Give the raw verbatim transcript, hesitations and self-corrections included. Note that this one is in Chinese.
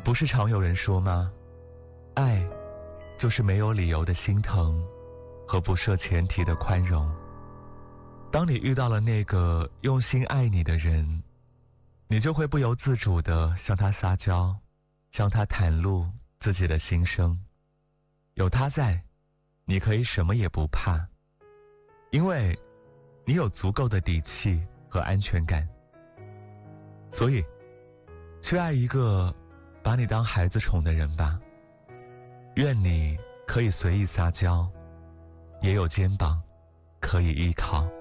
不是常有人说吗？爱就是没有理由的心疼和不设前提的宽容。当你遇到了那个用心爱你的人，你就会不由自主地向他撒娇，向他袒露自己的心声。有他在，你可以什么也不怕，因为你有足够的底气和安全感。所以去爱一个把你当孩子宠的人吧，愿你可以随意撒娇，也有肩膀可以依靠。